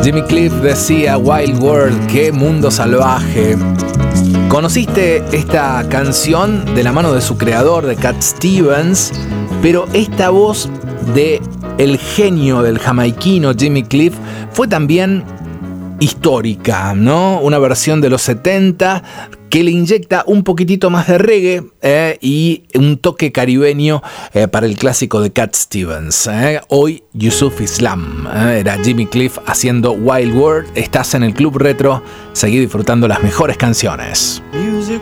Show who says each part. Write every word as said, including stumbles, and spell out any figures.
Speaker 1: Jimmy Cliff decía Wild World, qué mundo salvaje. Conociste esta canción de la mano de su creador, de Cat Stevens, pero esta voz de el genio del jamaiquino Jimmy Cliff fue también histórica, ¿no? Una versión de los setenta que le inyecta un poquitito más de reggae eh, y un toque caribeño eh, para el clásico de Cat Stevens. Eh. Hoy Yusuf Islam, eh, era Jimmy Cliff haciendo Wild World. Estás en el Club Retro, seguí disfrutando las mejores canciones.